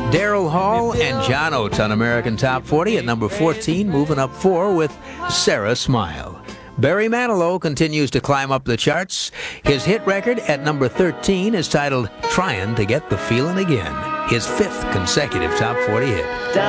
Daryl Hall and John Oates on American Top 40 at number 14, moving up 4 with Sarah Smile. Barry Manilow continues to climb up the charts. His hit record at number 13 is titled Trying to Get the Feeling Again, his 5th consecutive Top 40 hit.